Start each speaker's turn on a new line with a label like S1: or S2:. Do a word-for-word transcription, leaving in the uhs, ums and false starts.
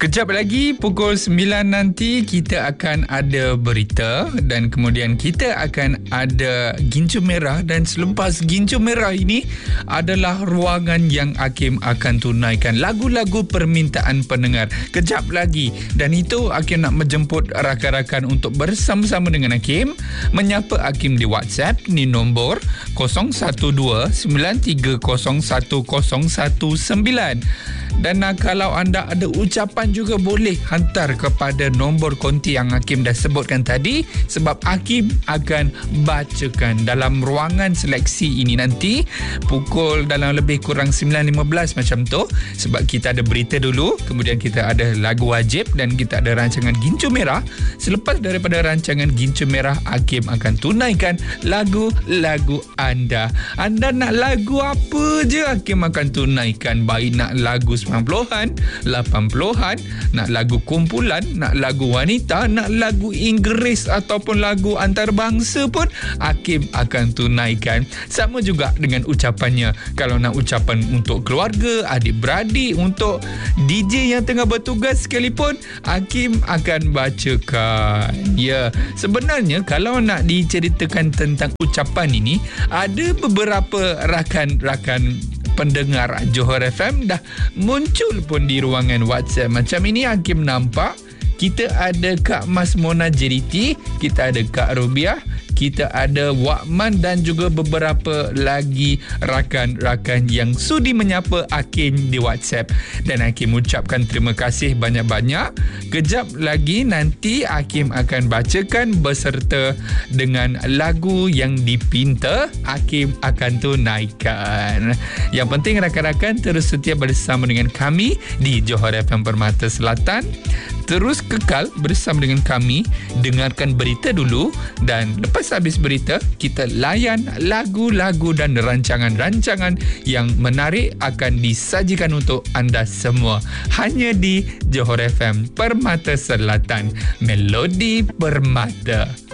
S1: Kejap lagi pukul sembilan nanti kita akan ada berita dan kemudian kita akan ada gincu merah, dan selepas gincu merah ini adalah ruangan yang Hakim akan tunaikan lagu-lagu permintaan pendengar. Kejap lagi, dan itu Hakim nak menjemput rakan-rakan untuk bersama-sama dengan Hakim menyapa Hakim di WhatsApp di nombor kosong satu dua sembilan tiga kosong satu kosong satu sembilan. Dan uh, kalau anda ada ucapan juga boleh hantar kepada nombor konti yang Hakim dah sebutkan tadi, sebab Hakim akan bacakan dalam ruangan seleksi ini nanti pukul dalam lebih kurang sembilan lima belas macam tu, sebab kita ada berita dulu, kemudian kita ada lagu wajib dan kita ada rancangan gincu merah. Selepas daripada rancangan gincu merah, Hakim akan tunaikan lagu-lagu anda. Anda nak lagu apa je Hakim akan tunaikan, baik nak lagu sembilan puluhan, lapan puluhan, nak lagu kumpulan, nak lagu wanita, nak lagu Inggeris ataupun lagu antarabangsa pun Hakim akan tunaikan. Sama juga dengan ucapannya, kalau nak ucapan untuk keluarga, adik-beradik, untuk D J yang tengah bertugas sekalipun, Hakim akan bacakan. Ya, sebenarnya kalau nak diceritakan tentang ucapan ini, ada beberapa rakan-rakan pendengar Johor F M dah muncul pun di ruangan WhatsApp. Macam ini Hakim nampak kita ada Kak Mas Mona Jeriti, kita ada Kak Rubiah, kita ada Wakman dan juga beberapa lagi rakan-rakan yang sudi menyapa Hakim di WhatsApp. Dan Hakim ucapkan terima kasih banyak-banyak. Kejap lagi nanti Hakim akan bacakan beserta dengan lagu yang dipinta, Hakim akan tunaikan. Yang penting rakan-rakan terus setia bersama dengan kami di Johor F M Permata Selatan. Terus kekal bersama dengan kami, dengarkan berita dulu, dan lepas habis berita kita layan lagu-lagu dan rancangan-rancangan yang menarik akan disajikan untuk anda semua hanya di Johor F M Permata Selatan, Melodi Permata.